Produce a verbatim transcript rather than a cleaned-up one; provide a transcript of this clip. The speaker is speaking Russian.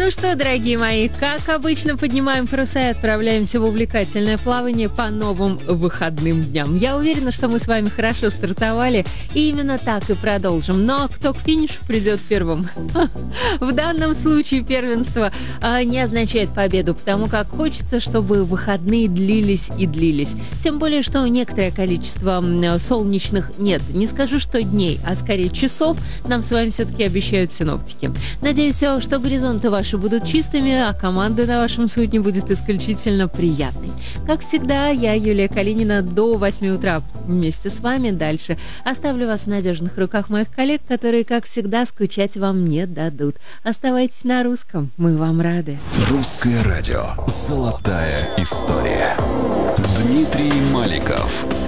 Ну что, дорогие мои, как обычно, поднимаем паруса и отправляемся в увлекательное плавание по новым выходным дням. Я уверена, что мы с вами хорошо стартовали, и именно так и продолжим. Но кто к финишу придет первым? В данном случае первенство не означает победу, потому как хочется, чтобы выходные длились и длились. Тем более, что некоторое количество солнечных, нет, не скажу, что дней, а скорее часов нам с вами все-таки обещают синоптики. Надеюсь, что горизонты ваши будут чистыми, а команда на вашем судне будет исключительно приятной. Как всегда, я, Юлия Калинина, до восьми утра вместе с вами дальше. Оставлю вас в надежных руках моих коллег, которые, как всегда, скучать вам не дадут. Оставайтесь на русском, мы вам рады. Русское радио. Золотая история. Дмитрий Маликов.